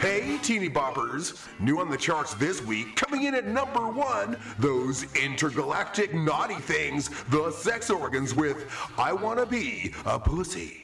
Hey, teeny boppers! New on the charts this week, coming in at number 1, those intergalactic naughty things, the sex organs with I Wanna Be a Pussy.